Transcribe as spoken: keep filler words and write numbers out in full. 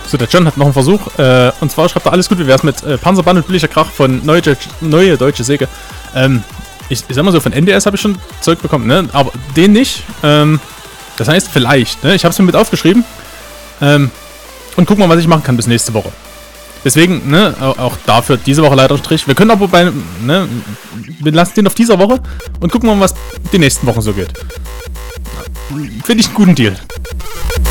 So, der John hat noch einen Versuch. Äh, und zwar schreibt er, alles gut, wie wär's mit äh, Panzerband und billiger Krach von Neue, Neue Deutsche Säge. Ähm, ich, ich sag mal so, von N D S habe ich schon Zeug bekommen, ne? Aber den nicht. Ähm, das heißt, vielleicht, ne? Ich habe es mir mit aufgeschrieben. Ähm, und gucken mal, was ich machen kann bis nächste Woche. Deswegen, ne, auch dafür diese Woche leider Strich. Wir können aber bei, ne, wir lassen den auf dieser Woche und gucken mal, was die nächsten Wochen so geht. Finde ich einen guten Deal.